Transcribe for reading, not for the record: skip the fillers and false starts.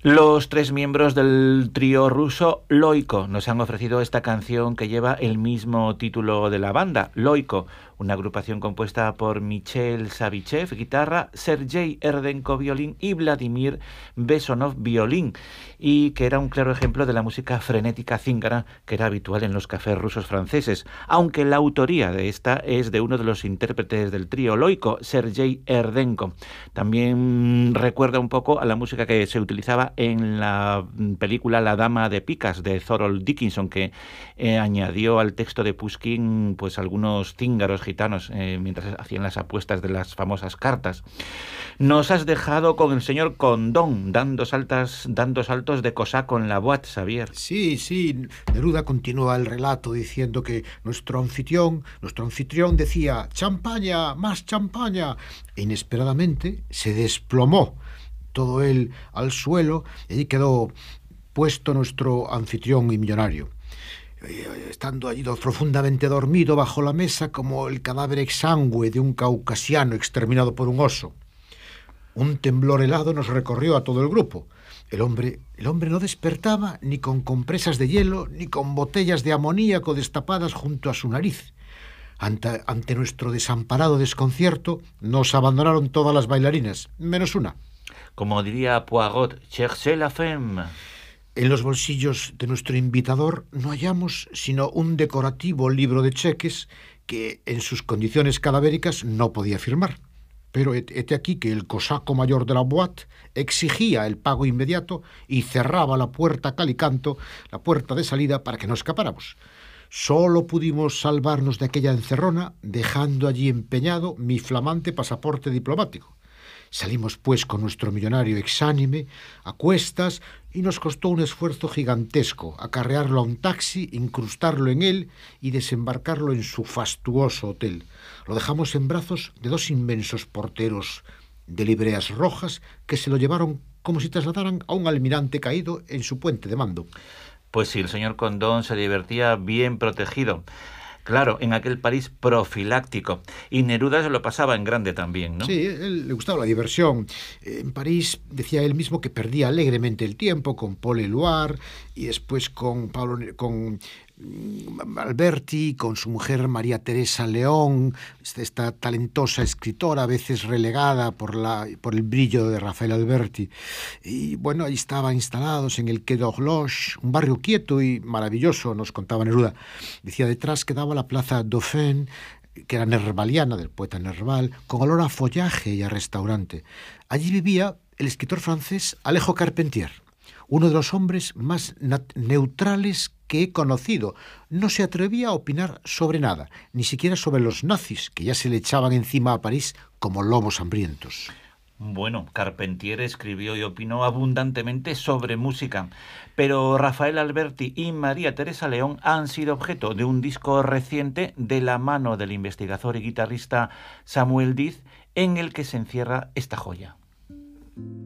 Los tres miembros del trío ruso Loiko nos han ofrecido esta canción que lleva el mismo título de la banda, Loiko, una agrupación compuesta por Michel Savichev, guitarra, Sergei Erdenko, violín y Vladimir Besonov, violín, y que era un claro ejemplo de la música frenética zíngara que era habitual en los cafés rusos franceses, aunque la autoría de esta es de uno de los intérpretes del trío Loiko, Sergei Erdenko. También recuerda un poco a la música que se utilizaba en la película La Dama de Picas de Thorold Dickinson, que añadió al texto de Pushkin pues algunos cíngaros gitanos mientras hacían las apuestas de las famosas cartas. Nos has dejado con el señor Condón dando saltos de cosaco en la boîte, Xavier. Sí, Neruda continúa el relato diciendo que nuestro anfitrión decía champaña, más champaña, e inesperadamente se desplomó todo él al suelo y allí quedó puesto nuestro anfitrión y millonario, estando allí profundamente dormido bajo la mesa como el cadáver exangüe de un caucasiano exterminado por un oso. Un temblor helado nos recorrió a todo el grupo. El hombre no despertaba ni con compresas de hielo ni con botellas de amoníaco destapadas junto a su nariz. Ante nuestro desamparado desconcierto, nos abandonaron todas las bailarinas, menos una. Como diría Poirot, cherchez la femme. En los bolsillos de nuestro invitador no hallamos sino un decorativo libro de cheques que, en sus condiciones cadavéricas, no podía firmar. Pero hete aquí que el cosaco mayor de la boîte exigía el pago inmediato y cerraba la puerta a cal y canto, la puerta de salida, para que no escapáramos. Solo pudimos salvarnos de aquella encerrona dejando allí empeñado mi flamante pasaporte diplomático. Salimos pues con nuestro millonario exánime a cuestas y nos costó un esfuerzo gigantesco acarrearlo a un taxi, incrustarlo en él y desembarcarlo en su fastuoso hotel. Lo dejamos en brazos de dos inmensos porteros de libreas rojas que se lo llevaron como si trasladaran a un almirante caído en su puente de mando. Pues sí, el señor Condón se divertía bien protegido. Claro, en aquel París profiláctico. Y Neruda se lo pasaba en grande también, ¿no? Sí, a él le gustaba la diversión. En París decía él mismo que perdía alegremente el tiempo con Paul Éluard y después con Alberti, con su mujer María Teresa León, esta talentosa escritora, a veces relegada por el brillo de Rafael Alberti. Y bueno, ahí estaban instalados en el Quai d'Horloge, un barrio quieto y maravilloso, nos contaba Neruda. Decía, detrás quedaba la plaza Dauphine, que era nervaliana, del poeta Nerval, con olor a follaje y a restaurante. Allí vivía el escritor francés Alejo Carpentier, uno de los hombres más neutrales que he conocido. No se atrevía a opinar sobre nada, ni siquiera sobre los nazis, que ya se le echaban encima a París como lobos hambrientos. Bueno, Carpentier escribió y opinó abundantemente sobre música, pero Rafael Alberti y María Teresa León han sido objeto de un disco reciente de la mano del investigador y guitarrista Samuel Diz, en el que se encierra esta joya.